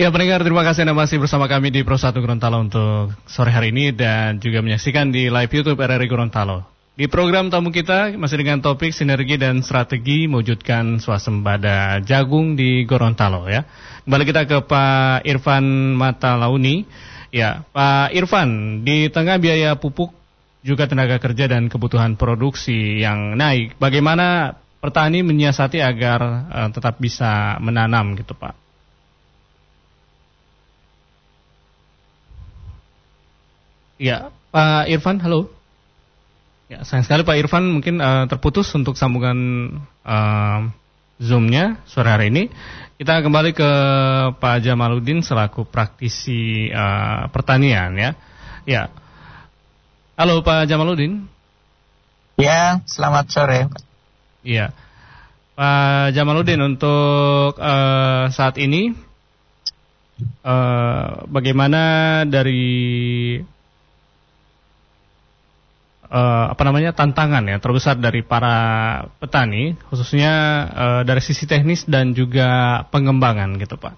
Ya pendengar, terima kasih Anda masih bersama kami di Pro 1 Gorontalo untuk sore hari ini dan juga menyaksikan di live YouTube RRI Gorontalo. Di program tamu kita masih dengan topik sinergi dan strategi mewujudkan swasembada jagung di Gorontalo ya. Kembali kita ke Pak Irfan Matalauni. Ya, Pak Irfan, di tengah biaya pupuk juga tenaga kerja dan kebutuhan produksi yang naik, bagaimana petani menyiasati agar tetap bisa menanam gitu Pak? Ya, Pak Irfan, halo. Ya, sayang sekali Pak Irfan mungkin terputus untuk sambungan Zoom-nya sore hari ini. Kita kembali ke Pak Jamaluddin selaku praktisi pertanian ya. Ya. Halo Pak Jamaluddin. Ya, selamat sore. Iya. Pak Jamaluddin, untuk saat ini bagaimana dari tantangan ya terbesar dari para petani, khususnya dari sisi teknis dan juga pengembangan gitu Pak?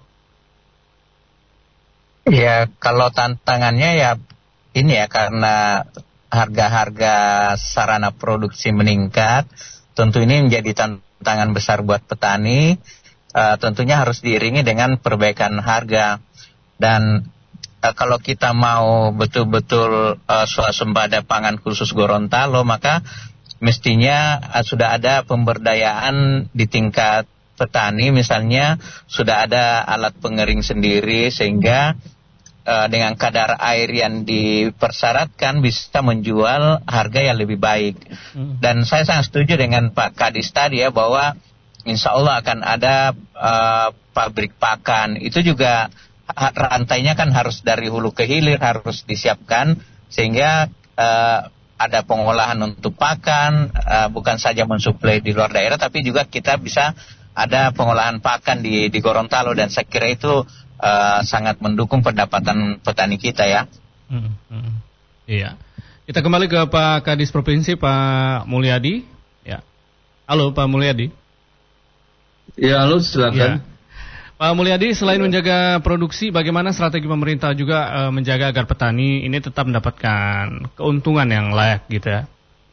Ya, kalau tantangannya ya ini ya, karena harga-harga sarana produksi meningkat, tentu ini menjadi tantangan besar buat petani. Tentunya harus diiringi dengan perbaikan harga. Dan kalau kita mau betul-betul swasembada pangan khusus Gorontalo, maka mestinya sudah ada pemberdayaan di tingkat petani. Misalnya sudah ada alat pengering sendiri, sehingga dengan kadar air yang dipersyaratkan bisa menjual harga yang lebih baik. Dan saya sangat setuju dengan Pak Kadis tadi ya, bahwa insya Allah akan ada pabrik pakan. Itu juga rantainya kan harus dari hulu ke hilir harus disiapkan, sehingga ada pengolahan untuk pakan, bukan saja mensuplai di luar daerah, tapi juga kita bisa ada pengolahan pakan di Gorontalo, dan saya kira itu sangat mendukung pendapatan petani kita ya. Iya. Kita kembali ke Pak Kadis Provinsi, Pak Mulyadi. Ya. Halo Pak Mulyadi. Ya, halo, silakan. Ya. Pak Mulyadi, selain menjaga produksi, bagaimana strategi pemerintah juga menjaga agar petani ini tetap mendapatkan keuntungan yang layak gitu ya?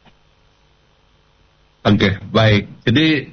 Oke, baik. Jadi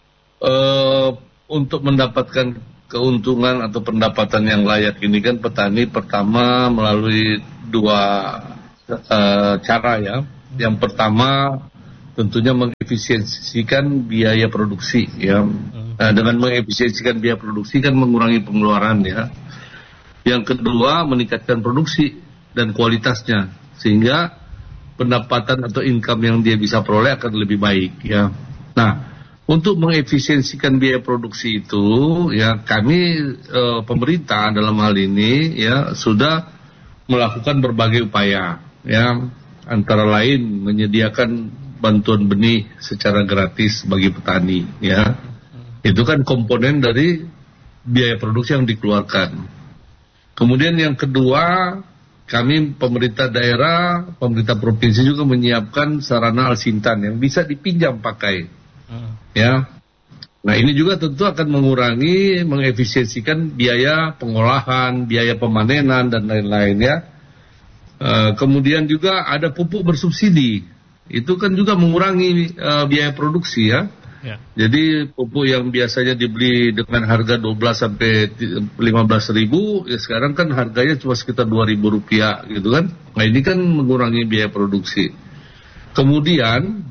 untuk mendapatkan keuntungan atau pendapatan yang layak ini kan petani pertama melalui dua cara ya. Yang pertama tentunya mengefisiensikan biaya produksi ya. Dengan mengefisiensikan biaya produksi kan mengurangi pengeluaran ya. Yang kedua meningkatkan produksi dan kualitasnya, sehingga pendapatan atau income yang dia bisa peroleh akan lebih baik ya. Nah, untuk mengefisiensikan biaya produksi itu ya, kami pemerintah dalam hal ini ya sudah melakukan berbagai upaya ya, antara lain menyediakan bantuan benih secara gratis bagi petani ya. Itu kan komponen dari biaya produksi yang dikeluarkan. Kemudian yang kedua, kami pemerintah daerah, pemerintah provinsi juga menyiapkan sarana alsintan yang bisa dipinjam pakai. Ya. Nah, ini juga tentu akan mengurangi, mengefisiensikan biaya pengolahan, biaya pemanenan dan lain-lain ya. Kemudian juga ada pupuk bersubsidi. Itu kan juga mengurangi biaya produksi ya. Ya. Jadi pupuk yang biasanya dibeli dengan harga 12 sampai 15 ribu, ya sekarang kan harganya cuma sekitar 2.000 rupiah gitu kan. Nah, ini kan mengurangi biaya produksi. Kemudian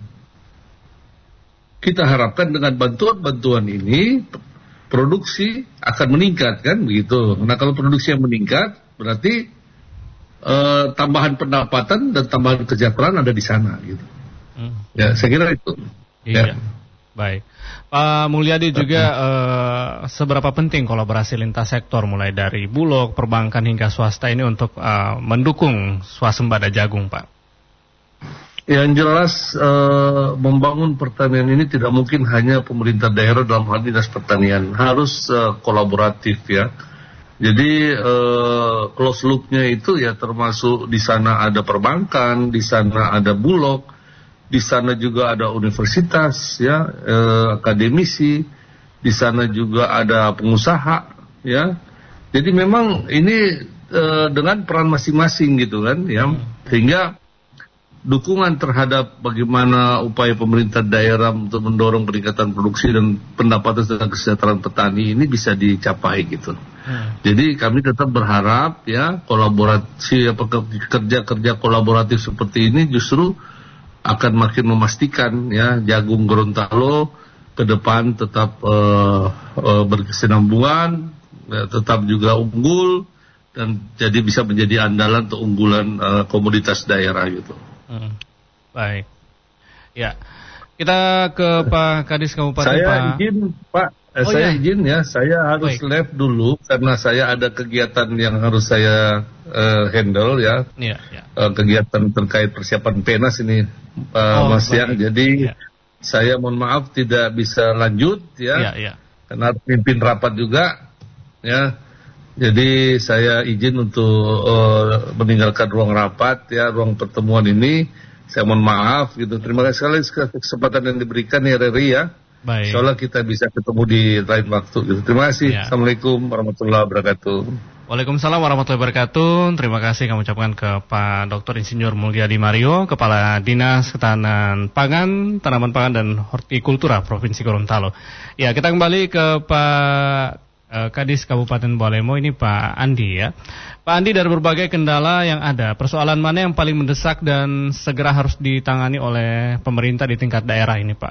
kita harapkan dengan bantuan-bantuan ini produksi akan meningkat kan begitu. Nah, kalau produksi yang meningkat berarti tambahan pendapatan dan tambahan kesejahteraan ada di sana gitu. Ya, saya kira itu. Iya. Ya. Baik, Pak Mulyadi juga seberapa penting kolaborasi lintas sektor mulai dari Bulog, perbankan hingga swasta ini untuk mendukung swasembada jagung, Pak? Yang jelas membangun pertanian ini tidak mungkin hanya pemerintah daerah dalam hal dinas pertanian, harus kolaboratif ya. Jadi close loop-nya itu ya termasuk di sana ada perbankan, di sana ada Bulog. Di sana juga ada universitas, ya, akademisi. Di sana juga ada pengusaha, ya. Jadi memang ini dengan peran masing-masing gitu kan, ya, sehingga dukungan terhadap bagaimana upaya pemerintah daerah untuk mendorong peningkatan produksi dan pendapatan dan kesejahteraan petani ini bisa dicapai gitu. Jadi kami tetap berharap ya kolaborasi kerja-kerja kolaboratif seperti ini justru akan makin memastikan ya jagung Gorontalo ke depan tetap berkesinambungan, tetap juga unggul dan jadi bisa menjadi andalan atau unggulan komoditas daerah gitu. Baik. Ya. Kita ke Pak Kadis Kabupaten. Saya izin Pak, izin ya, saya harus left dulu karena saya ada kegiatan yang harus saya handle ya. Kegiatan terkait persiapan PENAS ini Mas Yang. Jadi saya mohon maaf tidak bisa lanjut ya. Karena pimpin rapat juga ya. Jadi saya izin untuk meninggalkan ruang rapat ya, ruang pertemuan ini. Saya mohon maaf gitu. Terima kasih sekali kesempatan yang diberikan ya RRI ya. Baik. Insyaallah kita bisa ketemu di lain waktu gitu. Terima kasih. Assalamualaikum warahmatullahi wabarakatuh. Waalaikumsalam warahmatullahi wabarakatuh. Terima kasih kami ucapkan ke Pak Dr. Insinyur Mulyadi Mario, Kepala Dinas Ketahanan Pangan, Tanaman Pangan dan Hortikultura Provinsi Gorontalo. Ya, kita kembali ke Pak Kadis Kabupaten Bualemo, ini Pak Andi ya. Pak Andi, dari berbagai kendala yang ada, persoalan mana yang paling mendesak dan segera harus ditangani oleh pemerintah di tingkat daerah ini Pak?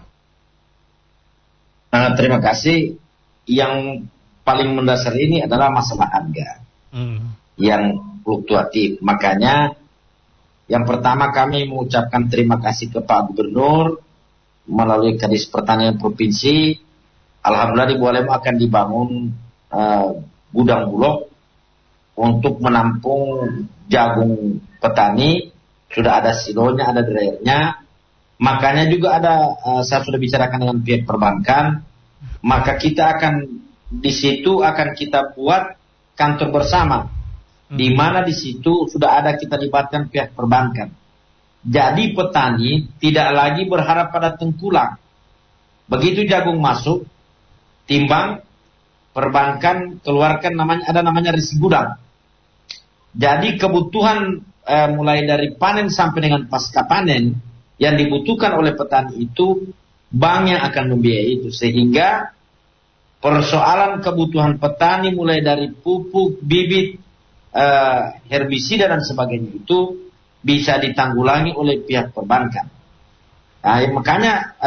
Terima kasih. Yang paling mendasar ini adalah masalah harga yang fluktuatif. Makanya yang pertama kami mengucapkan terima kasih ke Pak Gubernur melalui Kadis Pertanian Provinsi. Alhamdulillah di Bualemo akan dibangun gudang bulog untuk menampung jagung petani. Sudah ada silonya, ada dryernya. Makanya juga ada, saya sudah bicarakan dengan pihak perbankan, maka kita akan di situ akan kita buat kantor bersama, di mana di situ sudah ada kita libatkan pihak perbankan. Jadi petani tidak lagi berharap pada tengkulak. Begitu jagung masuk, timbang, perbankan keluarkan namanya resi gudang. Jadi kebutuhan mulai dari panen sampai dengan pasca panen yang dibutuhkan oleh petani itu bank yang akan membiayai itu, sehingga persoalan kebutuhan petani mulai dari pupuk, bibit, herbisida dan sebagainya itu bisa ditanggulangi oleh pihak perbankan. Nah, makanya